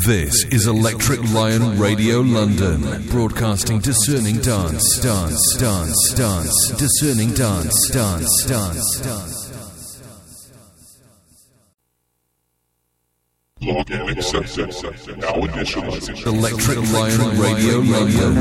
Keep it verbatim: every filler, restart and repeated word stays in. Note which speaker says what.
Speaker 1: This is Electric Lion Radio London, broadcasting discerning dance, dance, dance, dance, discerning dance, dance, dance, dance.
Speaker 2: Log in accepted. Now initializing.
Speaker 1: Electric Lion Radio London.